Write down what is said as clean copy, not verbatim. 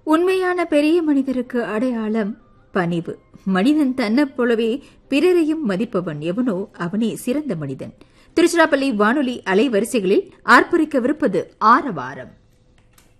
உண்மையான பெரிய மனிதருக்கு அடையாளம் பணிவு. மனிதன் தன்னைப் போலவே பிறரையும் மதிப்பவன் எவனோ அவனே சிறந்த மனிதன். திருச்சிராப்பள்ளி வானொலி அலைவரிசைகளில் ஆர்ப்பரிக்கவிருப்பது ஆரவாரம்.